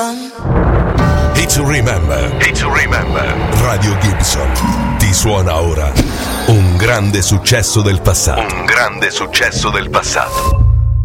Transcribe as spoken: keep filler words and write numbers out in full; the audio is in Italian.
fun. Hit to remember. Hit to remember. Radio Gibson ti suona ora un grande successo del passato. Un grande successo del passato.